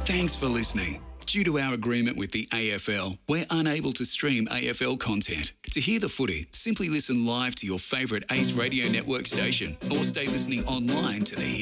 Thanks for listening. Due to our agreement with the AFL, we're unable to stream AFL content. To hear the footy, simply listen live to your favourite Ace Radio Network station or stay listening online to the Hit